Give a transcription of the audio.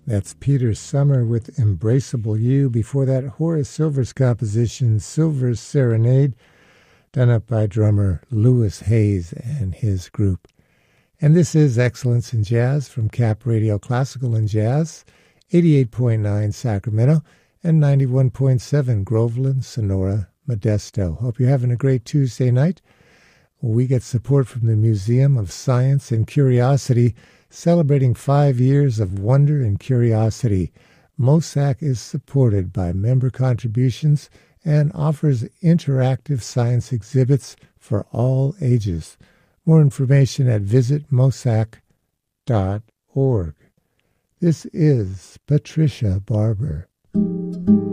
That's Peter Summer with Embraceable You. Before that, Horace Silver's composition, Silver's Serenade, done up by drummer Louis Hayes and his group. And this is Excellence in Jazz from Cap Radio Classical and Jazz, 88.9 Sacramento and 91.7 Groveland, Sonora, Modesto. Hope you're having a great Tuesday night. We get support from the Museum of Science and Curiosity, celebrating 5 years of wonder and curiosity. MOSAC is supported by member contributions and offers interactive science exhibits for all ages. More information at visitmosac.org. This is Patricia Barber.